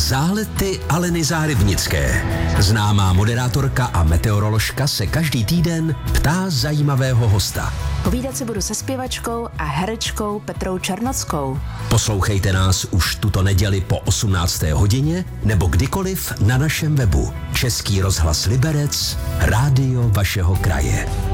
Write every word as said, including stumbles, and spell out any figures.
Zálety Aleny Zárybnické. Známá moderátorka a meteoroložka se každý týden ptá zajímavého hosta. Povídat si budu se zpěvačkou a herečkou Petrou Černockou. Poslouchejte nás už tuto neděli po osmnácté hodině nebo kdykoliv na našem webu. Český rozhlas Liberec, rádio vašeho kraje.